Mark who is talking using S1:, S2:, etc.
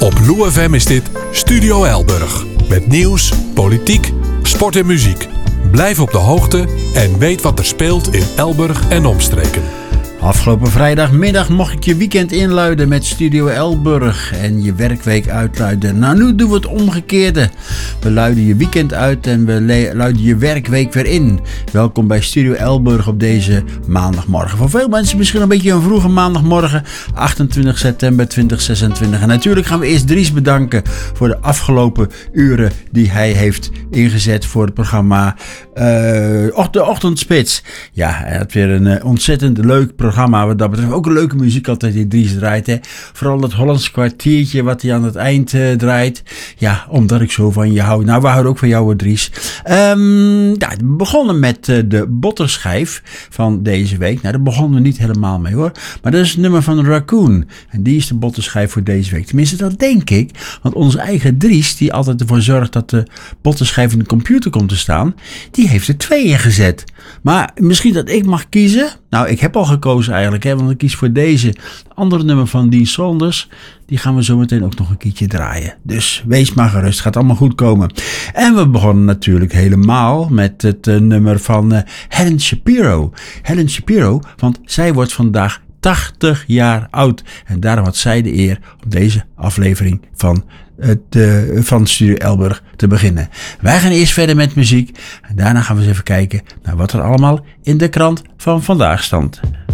S1: Op Lou FM is dit Studio Elburg. Met nieuws, politiek, sport en muziek. Blijf op de hoogte en weet wat er speelt in Elburg en omstreken.
S2: Afgelopen vrijdagmiddag mocht ik je weekend inluiden met Studio Elburg en je werkweek uitluiden. Nou, nu doen we het omgekeerde. We luiden je weekend uit en we luiden je werkweek weer in. Welkom bij Studio Elburg op deze maandagmorgen. Voor veel mensen misschien een beetje een vroege maandagmorgen, 28 september 2026. En natuurlijk gaan we eerst Dries bedanken voor de afgelopen uren die hij heeft ingezet voor het programma De Ochtendspits. Ja, hij had weer een ontzettend leuk programma. Wat dat betreft ook een leuke muziek altijd die Dries draait. Hè. Vooral dat Hollands kwartiertje wat hij aan het eind draait. Ja, omdat ik zo van je hou. Nou, we houden ook van jou, Dries. We begonnen met de botterschijf van deze week. Nou, daar begonnen we niet helemaal mee hoor. Maar dat is het nummer van Raccoon. En die is de botterschijf voor deze week. Tenminste, dat denk ik. Want onze eigen Dries, die altijd ervoor zorgt dat de botterschijf in de computer komt te staan, die heeft er 2 in gezet. Maar misschien dat ik mag kiezen. Nou, ik heb al gekozen eigenlijk, hè, want ik kies voor deze andere nummer van Dean Saunders. Die gaan we zo meteen ook nog een keertje draaien. Dus wees maar gerust, gaat allemaal goed komen. En we begonnen natuurlijk helemaal met het nummer van Helen Shapiro. Helen Shapiro, want zij wordt vandaag 80 jaar oud. En daarom had zij de eer om deze aflevering van Studio Elburg te beginnen. Wij gaan eerst verder met muziek. En daarna gaan we eens even kijken naar wat er allemaal in de krant van vandaag stond.